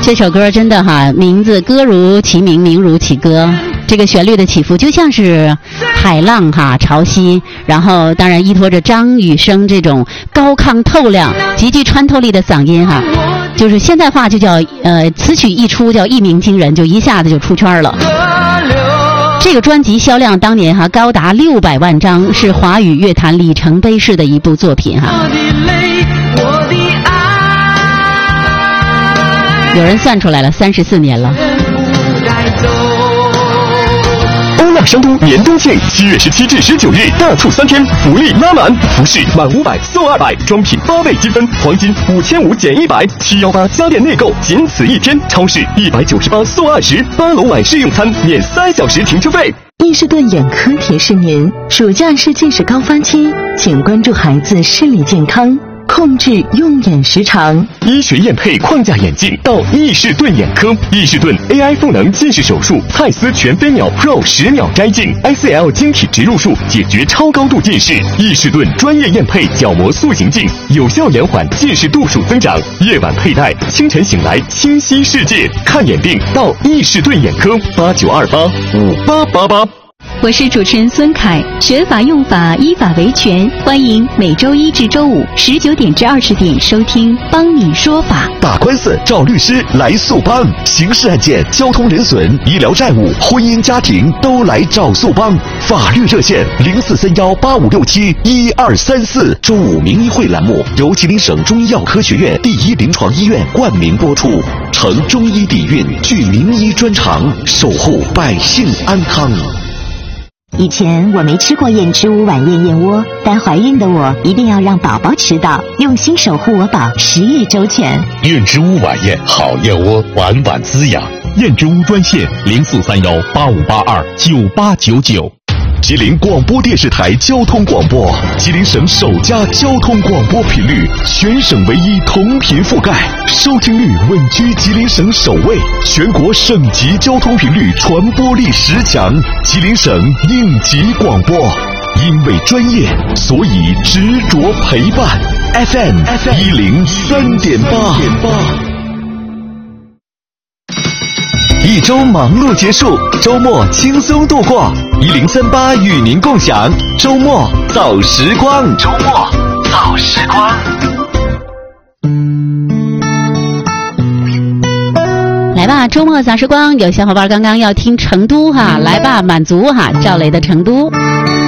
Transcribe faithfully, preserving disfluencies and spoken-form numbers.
这首歌真的哈，名字歌如其名，名如其歌。这个旋律的起伏就像是海浪哈潮汐，然后当然依托着张雨生这种高亢透亮、极具穿透力的嗓音哈，就是现代化就叫呃词曲一出叫一鸣惊人，就一下子就出圈了。这个专辑销量当年哈高达六百万张，是华语乐坛里程碑式的一部作品哈。有人算出来了，三十四年了。 欧亚商都年冬庆，七月十七至十九日大促三天，福利拉满。服饰满五百送二百，装品八倍积分，黄金五千五减一百，七幺八家电内购仅此一天。超市一百九十八送二十，八楼晚市用餐免三小时停车费。 伊士顿眼科提示您，暑假是近视高发期，请关注孩子视力健康，控制用眼时长。 医学验配框架眼镜到伊士顿眼科，伊士顿 A I 赋能近视手术，蔡司全飞秒 Pro 十秒摘镜 ，I C L 晶体植入术解决超高度近视。伊士顿专业验配角膜塑形镜，有效延缓近视度数增长。夜晚佩戴，清晨醒来清晰世界。看眼病到伊士顿眼科，八九二八五八八八。 我是主持人孙凯，学法用法，依法维权。欢迎每周一至周五十九点至二十点收听《帮你说法》。 打官司找律师来速帮，刑事案件、交通人损、医疗债务、婚姻家庭都来找速帮。法律热线零四三幺八五六七一二三四。周五名医会栏目由吉林省中医药科学院第一临床医院冠名播出，承中医底蕴，具名医专长，守护百姓安康。 以前我没吃过燕之屋晚宴燕窝，但怀孕的我一定要让宝宝吃到，用心守护我宝，食欲周全。 燕之屋晚宴好燕窝，晚晚滋养。燕之屋专线零四三幺八五八二九八九九。 吉林广播电视台交通广播，吉林省首家交通广播频率，全省唯一同频覆盖，收听率稳居吉林省首位，全国省级交通频率传播力十强，吉林省应急广播。因为专业，所以执着陪伴。F M 一零三点八。一周忙碌结束，周末轻松度过。一零三八与您共享周末早时光。周末早时光。 来吧，周末早时光，有小伙伴刚刚要听成都哈，来吧，满足哈，赵雷的成都。